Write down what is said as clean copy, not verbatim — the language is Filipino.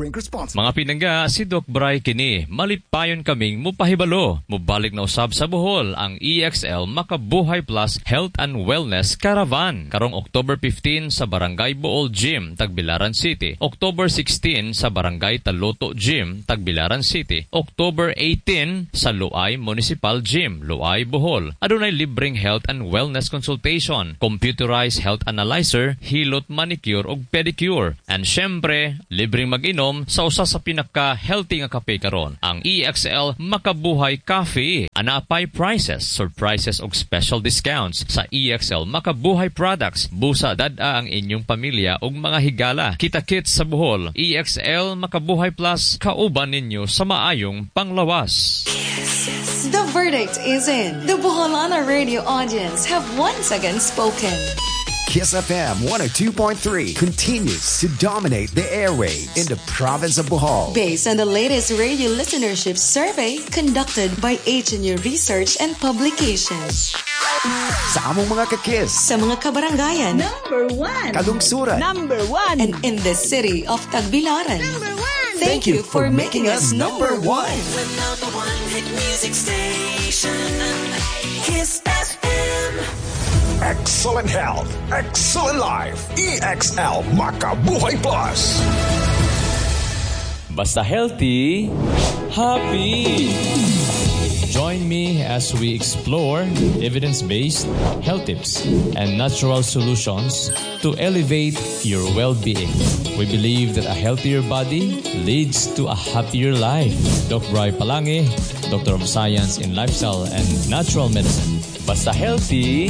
Drink responsibly. Mga pinangga, si Doc Bry kini, malipayon kaming mupahibalo. Mubalik na usab sa Bohol ang EXL Makabuhay Plus Health and Wellness Caravan. Karong October 15 sa Barangay Bool Gym, Tagbilaran City. October 16 sa Barangay Taloto Gym, Tagbilaran City. October 18 sa Luay Municipal Gym, Luay, Bohol. Adunay libreng health and wellness consultation, computerized health analyzer, hilot manicure ug pedicure. And syempre, libreng mag-inom sa usa sa pinaka-healthy nga kape karon, ang EXL Makabuhay Coffee. Anapay prices, surprises ug special discounts sa EXL Makabuhay products. Busa dad-a ang inyong pamilya ug mga higala. Kita-kits sa Bohol, EXL Makabuhay Plus, kauban ninyo sa maayong panglawas. The verdict is in. The Boholana radio audience have once again spoken. Kiss FM 102.3 continues to dominate the airwaves in the province of Bohol. Based on the latest radio listenership survey conducted by HNU Research and Publications. Sa among mga kakiss. Sa mga kabarangayan. Number 1. Kalungsuran. Number 1. And in the city of Tagbilaran. Number 1. Thank you for making us number 1. Another one hit music station. Kiss FM. Excellent health, excellent life. EXL Makabuhay Plus. Basta healthy, happy. Join me as we explore evidence-based health tips and natural solutions to elevate your well-being. We believe that a healthier body leads to a happier life. Dr. Bry Palangi, Doctor of Science in Lifestyle and Natural Medicine. Basta healthy,